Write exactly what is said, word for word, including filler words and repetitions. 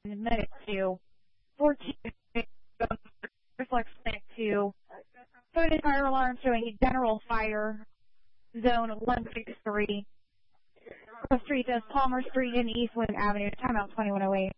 minute two. fourteen, reflex clinic two. Coded fire alarm showing a general fire zone one six three. Street does Palmer Street and Eastland Avenue. Timeout twenty-one oh eight.